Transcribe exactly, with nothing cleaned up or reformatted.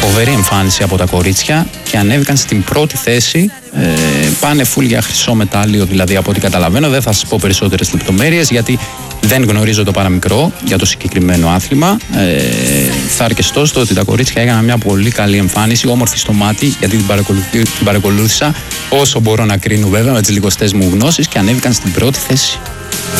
Φοβερή εμφάνιση από τα κορίτσια και ανέβηκαν στην πρώτη θέση. Ε, πάνε φουλ για χρυσό μετάλλιο, δηλαδή από ό,τι καταλαβαίνω. Δεν θα σας πω περισσότερες λεπτομέρειες γιατί δεν γνωρίζω το παραμικρό για το συγκεκριμένο άθλημα. Ε, θα αρκεστώ στο ότι τα κορίτσια έκαναν μια πολύ καλή εμφάνιση, όμορφη στο μάτι, γιατί την, την παρακολούθησα όσο μπορώ να κρίνω βέβαια με τις λιγοστές μου γνώσεις και ανέβηκαν στην πρώτη θέση.